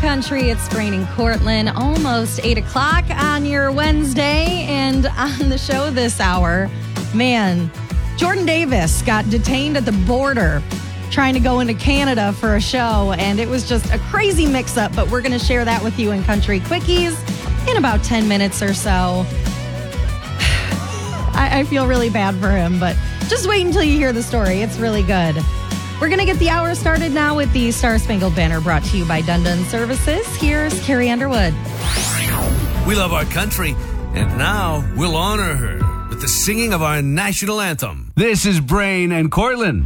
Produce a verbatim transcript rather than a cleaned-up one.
Country. It's Brain and Cortland, almost eight o'clock on your Wednesday. And on the show this hour, man, Jordan Davis got detained at the border trying to go into Canada for a show. And it was just a crazy mix-up, but we're going to share that with you in Country Quickies in about ten minutes or so. I, I feel really bad for him, but just wait until you hear the story. It's really good. We're going to get the hour started now with the Star Spangled Banner brought to you by Dun Dun Services. Here's Carrie Underwood. We love our country, and now we'll honor her with the singing of our national anthem. This is Brain and Cortland.